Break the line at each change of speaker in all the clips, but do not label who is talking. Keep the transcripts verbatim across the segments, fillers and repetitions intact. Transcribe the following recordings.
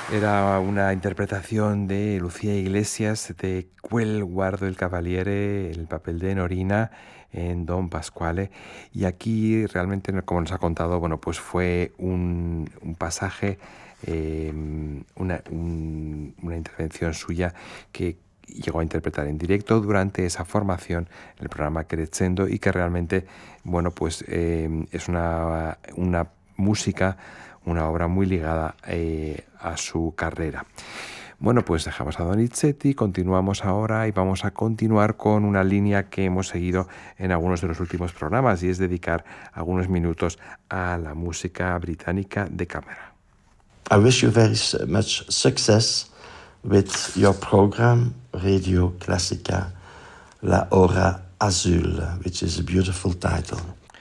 Era una interpretación de Lucía Iglesias de Quel guardo il Cavaliere, el papel de Norina en Don Pasquale. Y aquí realmente, como nos ha contado, bueno, pues fue un, un pasaje, eh, una, un, una intervención suya que llegó a interpretar en directo durante esa formación en el programa Crescendo y que realmente, bueno, pues eh, es una, una música, una obra muy ligada eh, a su carrera. Bueno, pues dejamos a Donizetti, continuamos ahora y vamos a continuar con una línea que hemos seguido en algunos de los últimos programas y es dedicar algunos minutos a la música británica de cámara.
I wish you very much success with your program, Radio Classica, La Hora Azul, which is a beautiful title.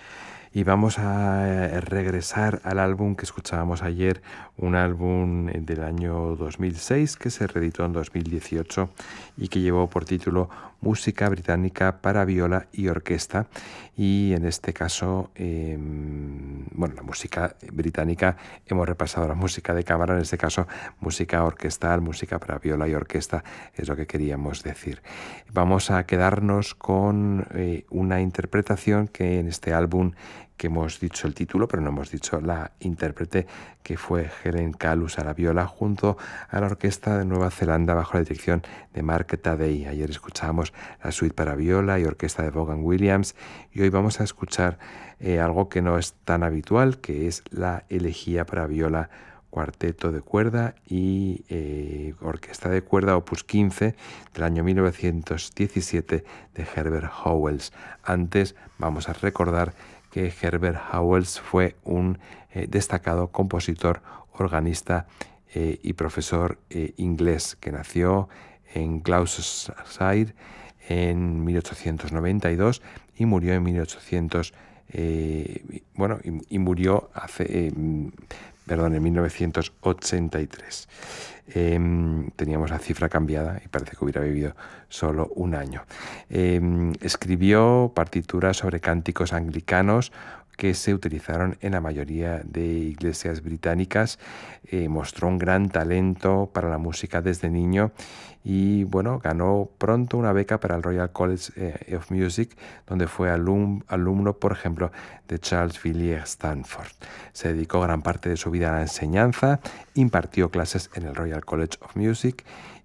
Y vamos a regresar al álbum que escuchábamos ayer, un álbum del año dos mil seis que se reeditó en dos mil dieciocho y que llevó por título Música británica para viola y orquesta. Y en este caso, eh, bueno, la música británica, hemos repasado la música de cámara, en este caso música orquestal, música para viola y orquesta, es lo que queríamos decir. Vamos a quedarnos con eh, una interpretación que en este álbum, que hemos dicho el título, pero no hemos dicho la intérprete, que fue Helen Kalus a la viola, junto a la orquesta de Nueva Zelanda bajo la dirección de Mark Tadei. Ayer escuchábamos la suite para viola y orquesta de Vaughan Williams, y hoy vamos a escuchar eh, algo que no es tan habitual, que es la elegía para viola, cuarteto de cuerda y eh, orquesta de cuerda opus quince del año mil novecientos diecisiete de Herbert Howells. Antes vamos a recordar que Herbert Howells fue un eh, destacado compositor, organista eh, y profesor eh, inglés que nació en Gloucestershire en mil ochocientos noventa y dos y murió en mil ochocientos eh, bueno y, y murió hace eh, perdón en mil novecientos ochenta y tres. Eh, teníamos la cifra cambiada y parece que hubiera vivido solo un año. Eh, escribió partituras sobre cánticos anglicanos que se utilizaron en la mayoría de iglesias británicas. Eh, mostró un gran talento para la música desde niño y bueno, ganó pronto una beca para el Royal College eh, of Music, donde fue alum, alumno, por ejemplo, de Charles Villiers Stanford. Se dedicó gran parte de su vida a la enseñanza, impartió clases en el Royal College of Music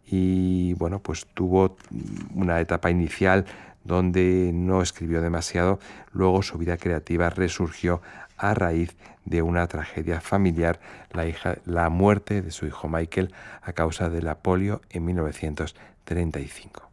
y bueno, pues tuvo una etapa inicial donde no escribió demasiado. Luego su vida creativa resurgió a raíz de una tragedia familiar, la, hija, la muerte de su hijo Michael a causa de la polio en mil novecientos treinta y cinco.